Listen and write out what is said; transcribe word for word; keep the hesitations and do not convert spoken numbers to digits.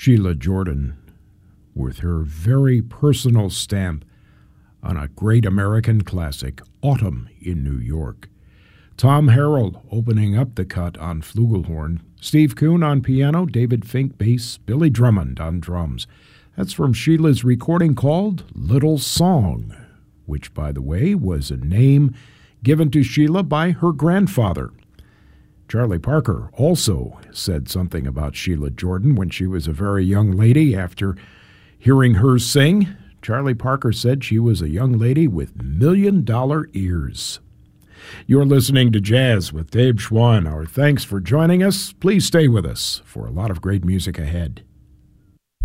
Sheila Jordan with her very personal stamp on a great American classic, Autumn in New York. Tom Harrell opening up the cut on flugelhorn, Steve Kuhn on piano, David Fink bass, Billy Drummond on drums. That's from Sheila's recording called Little Song, which, by the way, was a name given to Sheila by her grandfather. Charlie Parker also said something about Sheila Jordan when she was a very young lady after hearing her sing. Charlie Parker said she was a young lady with million-dollar ears. You're listening to Jazz with Dave Schwann. Our thanks for joining us. Please stay with us for a lot of great music ahead.